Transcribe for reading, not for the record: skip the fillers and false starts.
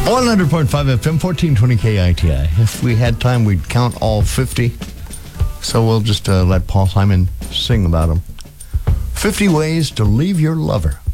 100.5 FM, 1420 KITI. If we had time, we'd count all 50. So we'll just let Paul Simon sing about them. 50 ways to leave your lover.